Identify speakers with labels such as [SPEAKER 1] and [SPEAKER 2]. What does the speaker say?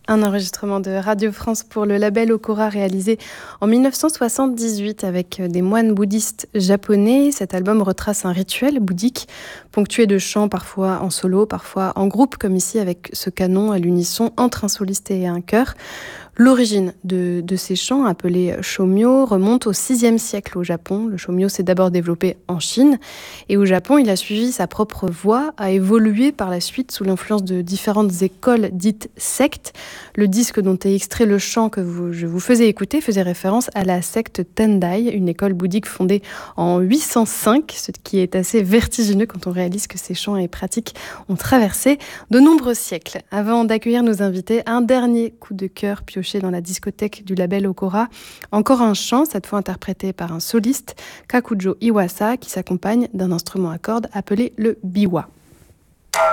[SPEAKER 1] Un enregistrement de Radio France pour le label Okora réalisé en 1978 avec des moines bouddhistes japonais. Cet album retrace un rituel bouddhique ponctué de chants parfois en solo, parfois en groupe, comme ici avec ce canon à l'unisson entre un soliste et un chœur. L'origine de ces chants, appelés shōmyō, remonte au VIe siècle au Japon. Le shōmyō s'est d'abord développé en Chine et au Japon, il a suivi sa propre voie, a évolué par la suite sous l'influence de différentes écoles dites sectes. Le disque dont est extrait le chant que je vous faisais écouter faisait référence à la secte Tendai, une école bouddhique fondée en 805, ce qui est assez vertigineux quand on réalise que ces chants et pratiques ont traversé de nombreux siècles. Avant d'accueillir nos invités, un dernier coup de cœur pioché dans la discothèque du label Okora. Encore un chant, cette fois interprété par un soliste, Kakujo Iwasa, qui s'accompagne d'un instrument à cordes appelé le biwa.